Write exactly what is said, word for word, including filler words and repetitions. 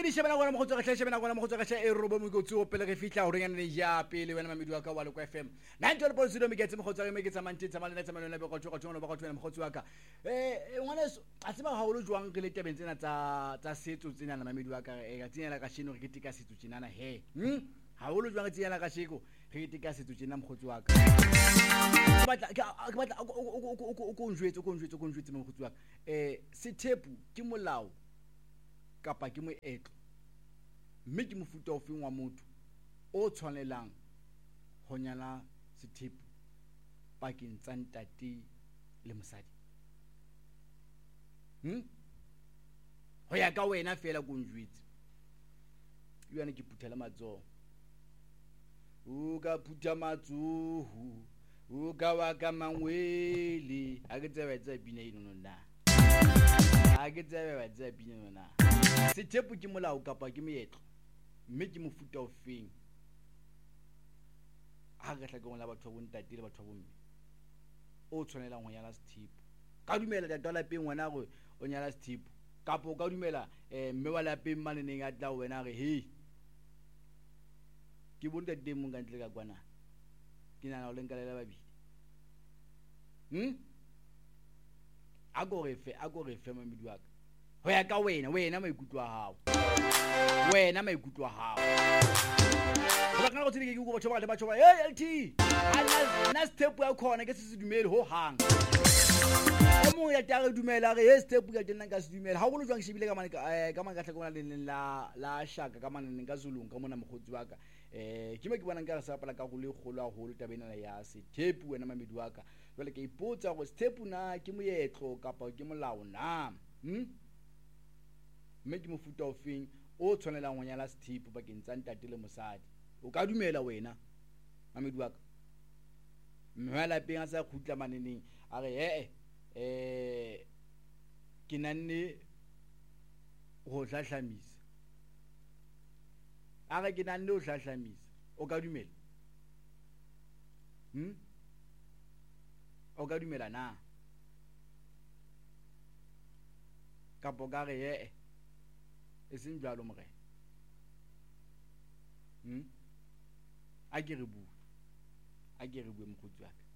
di shebana gona mo go tswa shebana gona mo go tswa e robo mo go tso pele re fitla o rengana le ja pele wena mamedi wa ka wa le kwa F M nine twelve point zero me get mo go tswa me get samantse tsamana le tsamana le be go tswa go tswa ba go tswa mo go tswa ka eh ngwana a tseba ha o lo jwang re le tabeng tsena tsa tsa setso tsena na mamedi wa ka e ga tsena ka shino re ke tika setso tsinana he hm ha o lo jwang tsena ka sheko re ke tika setso tsena mo go tswa ka batla ke batla o ko njwetse o ko njwetse o ko njwetse mo go tswa eh sethepu ke molao kapa ke moetlo mme ke mofuta ofe wa motho o tshwanelang ho nyala sethepu pakeng tsa ntate le mosadi hm ho ya ka wena fela go njwetse yona ke puthela matsoho o ka phutha matsoho o ka wa ka mangwele a ke tseba tsa bina eno na a ke tseba tsa bina eno na sethepu ke molao kapa ke moetlo mme ke mofuta ofeng ha re tlhaka ngwana batho ba bontate le batho ba bomme o tshwanelang ho nyala sethepu ka dumela tata lapeng ngwana go o nyala sethepu kapa o ka dumela eh mme wa lapeng maneneng a tla wena re he ke bontate mo ntle ka kwana ke nana o lenkalela babedi hm a go re fe a go re fe mamedi wa ka ho ya ka wena wena maikutlo a hao wena maikutlo a hao ba kana go tsile ke go batho ba le batho ba hey L T ana na step ya khona ke se dumele ho hang e mo ya tare dumela re hey step ya tena ka se dumela ha go lo jwang shebile ka mane ka mane ka tlhakona le la la shaka ka mane ka zulung ka mona mogotsi wa ka eh ke me ke bona nka re sa pala ka go le golo a golo tabena ya sethepu wena mamedi wa ka jwale ke ipotsa go sethepu na ke moetlo kapa ke molao na hm mme ke mofuta ofeng o tshwanelang ho nyala sethepu bakeng tsa ntate le mosadi o ka dumela wena mamedi wa ka mme la peng a sa khutla maneneng a re eh eh ke nanne ho hlahlamisa a re ke nanne ho hlahlamisa o ka dumela hm o ka dumela na kapo ka re eh e seng jalo morena hm a ke re bu a ke re bu mokgotsi wa ka